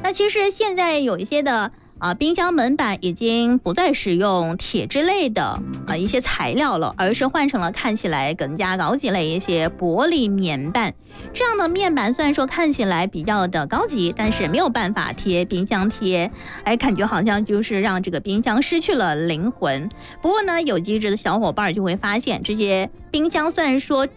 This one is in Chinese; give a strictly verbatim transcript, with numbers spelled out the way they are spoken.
那其实现在有一些的啊、呃，冰箱门板已经不再使用铁质类的啊、呃、一些材料了，而是换成了看起来更加高级类一些玻璃面板。这样的面板虽然说看起来比较的高级，但是没有办法贴冰箱贴，哎，感觉好像就是让这个冰箱失去了灵魂。不过呢，有机质的小伙伴就会发现，这些冰箱虽然说